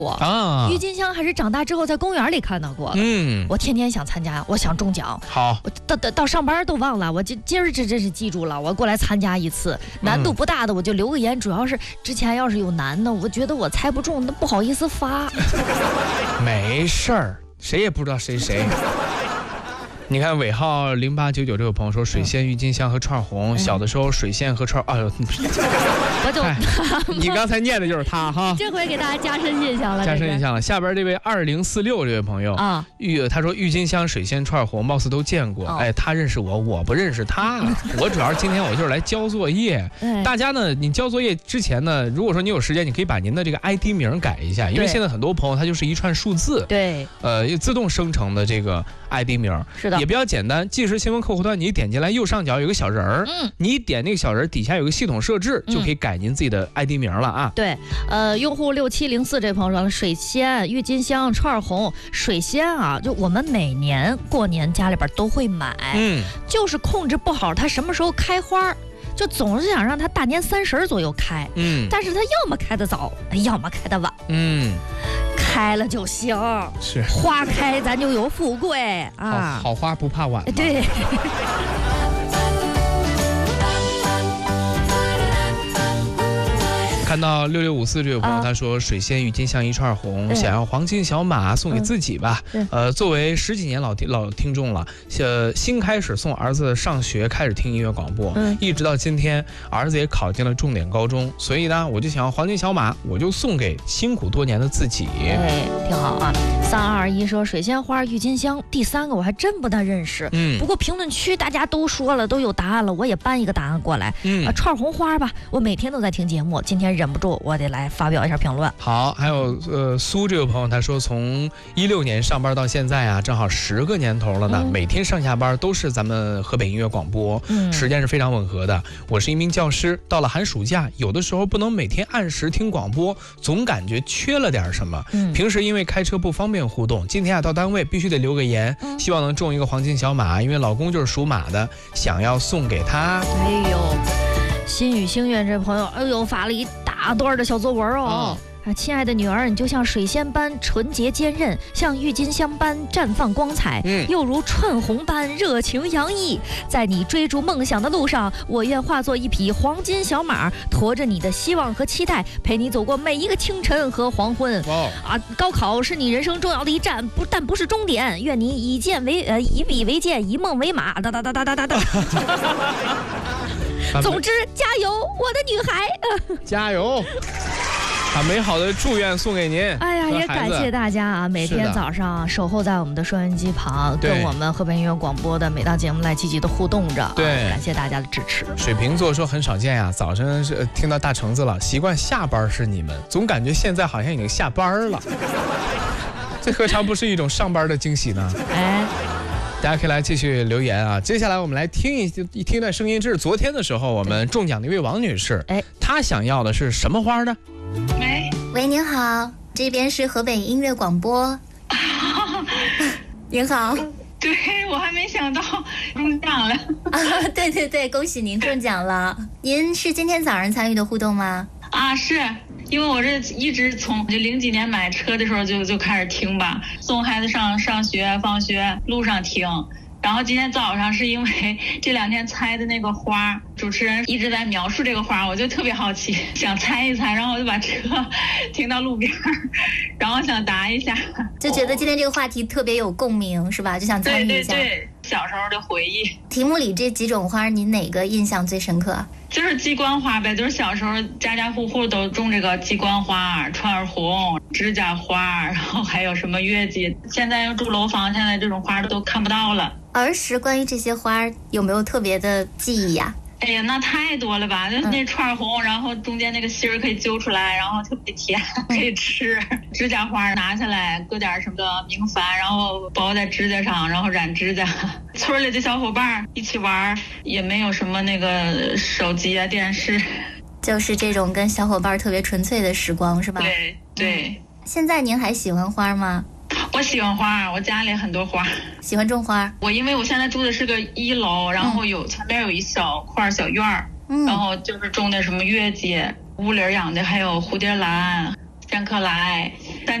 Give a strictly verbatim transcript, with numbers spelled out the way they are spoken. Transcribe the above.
啊， 郁金香还是长大之后在公园里看到过的。嗯，我天天想参加，我想中奖。 好， 我到到到上班都忘了，我今今儿这真是记住了，我过来参加一次，难度不大的我就留个言。主要是之前要是有难的，我觉得我猜不中，那不好意思发。 没事儿，谁也不知道谁谁。你看尾号零八九九这位朋友说，水仙、郁金香和串红，嗯、小的时候水仙和串，哎呦， 我就你刚才念的就是他哈， 这回给大家加深印象了， 加深印象了。下边这位二零四六这位朋友啊，郁他说郁金香、水仙、串红，貌似都见过，哦、哎，他认识我，我不认识他。我主要是今天我就是来交作业，大家呢，你交作业之前呢，如果说你有时间，你可以把您的这个 I D 名改一下，因为现在很多朋友他就是一串数字， 对， 呃，自动生成的这个 I D 名， 是的。 也比较简单，即时新闻客户端，你点进来右上角有个小人儿，嗯，你点那个小人底下有个系统设置，就可以改您自己的 I D 名了啊。 对，呃，用户六七零四这朋友说了，水仙、郁金香、串红，水仙啊，就我们每年过年家里边都会买，嗯，就是控制不好它什么时候开花。就总是想让它大年三十左右开，嗯，但是它要么开得早，要么开得晚，嗯，开了就行， 是花开咱就有富贵啊， 好, 好花不怕晚， 对。 看到六六五四这位朋友，他说水仙、郁金香一串红，想要黄金小马送给自己吧。呃，作为十几年老听老听众了，呃，新开始送儿子上学，开始听音乐广播，一直到今天，儿子也考进了重点高中，所以呢，我就想要黄金小马，我就送给辛苦多年的自己。 哎，挺好啊。三二一说水仙花、郁金香，第三个我还真不大认识。嗯，不过评论区大家都说了，都有答案了，我也搬一个答案过来。嗯，啊，串红花吧，我每天都在听节目，今天忍不住，我得来发表一下评论。 好，还有呃苏这位朋友，他说从一六年上班到现在啊，正好十个年头了呢。嗯、每天上下班都是咱们河北音乐广播，嗯、时间是非常吻合的。我是一名教师，到了寒暑假，有的时候不能每天按时听广播，总感觉缺了点什么。嗯、平时因为开车不方便互动，今天啊到单位必须得留个言，嗯、希望能中一个黄金小马，因为老公就是属马的，想要送给他。 哎呦。心语心愿这朋友，哎呦，发了一大段的小作文哦。啊，亲爱的女儿，你就像水仙般纯洁坚韧，像郁金香般绽放光彩，嗯，又如串红般热情洋溢。在你追逐梦想的路上，我愿化作一匹黄金小马，驮着你的希望和期待，陪你走过每一个清晨和黄昏。哦、啊，高考是你人生重要的一站，不但不是终点。愿你以剑为呃，以笔为剑，以梦为马。哒哒哒哒哒哒哒。总之，加油，我的女孩！ 加油！把美好的祝愿送给您。 哎呀，也感谢大家啊！每天早上守候在我们的收音机旁，跟我们河北音乐广播的每档节目来积极的互动着。 对、 啊，感谢大家的支持。 水瓶座说很少见呀，早晨是听到大橙子了，习惯下班是你们，总感觉现在好像已经下班了。这何尝不是一种上班的惊喜呢？哎。大家可以来继续留言啊！接下来我们来听一听一段声音，这是昨天的时候我们中奖的一位王女士，哎，她想要的是什么花呢？ 喂喂，您好，这边是河北音乐广播。您好， 对，我还没想到中奖了啊！对对对，恭喜您中奖了。您是今天早上参与的互动吗？ 啊，是。因为我这一直从就零几年买车的时候就就开始听吧，送孩子上上学放学路上听，然后今天早上是因为这两天猜的那个花，主持人一直在描述这个花，我就特别好奇，想猜一猜，然后我就把车停到路边，然后想答一下， 就觉得今天这个话题特别有共鸣，是吧？就想参与一下。 对对对，小时候的回忆。 题目里这几种花，你哪个印象最深刻？ 就是鸡冠花呗，就是小时候家家户户都种这个鸡冠花、串儿红、指甲花，然后还有什么月季。现在要住楼房，现在这种花都看不到了。 儿时关于这些花有没有特别的记忆呀、 啊？哎呀，那太多了吧！那那串红，然后中间那个芯儿可以揪出来，然后特别甜，可以吃。指甲花拿下来，搁点什么明矾，然后包在指甲上，然后染指甲。村里的小伙伴一起玩，也没有什么那个手机啊、电视， 就是这种跟小伙伴特别纯粹的时光，是吧？ 对对、嗯。 现在您还喜欢花吗？ 我喜欢花，我家里很多花。 喜欢种花？ 我因为我现在住的是个一楼，然后有前面有一小块小院儿、嗯，然后就是种的什么月季、屋里养的还有蝴蝶兰、仙客来，